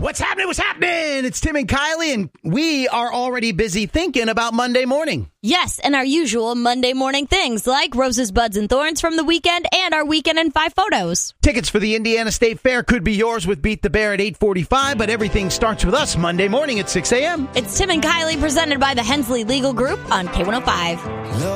What's happening? What's happening? It's Tim and Kylie, and we are already busy thinking about Monday morning. Yes, and our usual Monday morning things like Roses, Buds, and Thorns from the weekend and our Weekend in 5 photos. Tickets for the Indiana State Fair could be yours with Beat the Bear at 8:45, but everything starts with us Monday morning at 6 a.m. It's Tim and Kylie presented by the Hensley Legal Group on K105.